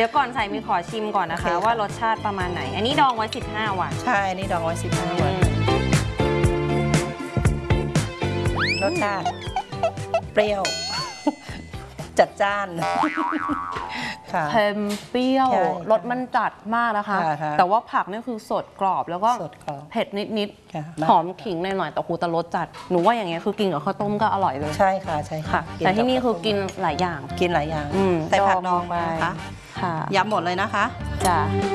ดี๋ยวก่อนใส่มีขอชิมก่อนนะคะว่ารสชาติประมาณไหนอันนี้ดองไว้15 วันใช่นี่ดองไว้15 วันรสชาติเปรี้ยวจัดจ้านเค็มเปรี้ยวรสมันจัดมากนะคะแต่ว่าผักนี่คือสดกรอบแล้วก็เผ็ดนิดๆหอมขิงหน่อยๆแต่คูตะรสจัดหนูว่าอย่างเงี้ยคือกินกับข้าวต้มก็อร่อยเลยใช่ค่ะใช่ค่ะแต่ที่นี่คือกินหลายอย่างกินหลายอย่างแต่ผักดองมาค่ะย้ำหมดเลยนะคะจ้ะ